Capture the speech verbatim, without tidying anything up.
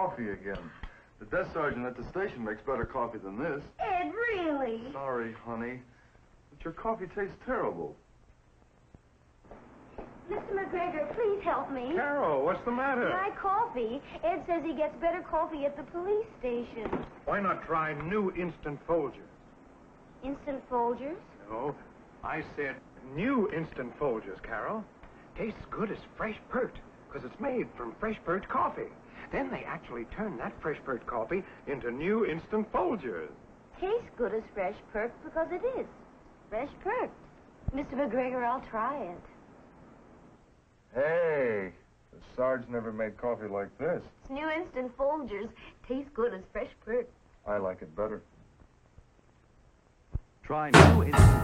coffee again. The desk sergeant at the station makes better coffee than this. Ed, really? Sorry, honey, but your coffee tastes terrible. Mister McGregor, please help me. Carol, what's the matter? My coffee. Ed says he gets better coffee at the police station. Why not try new Instant Folgers? Instant Folgers? No, I said new Instant Folgers, Carol. Tastes good as fresh pert, because it's made from fresh pert coffee. Then they actually turn that fresh pert coffee into new Instant Folgers. Tastes good as fresh perk because it is. Fresh perk. Mister McGregor, I'll try it. Hey, the Sarge never made coffee like this. It's new Instant Folgers. Tastes good as fresh perk. I like it better. Try new instant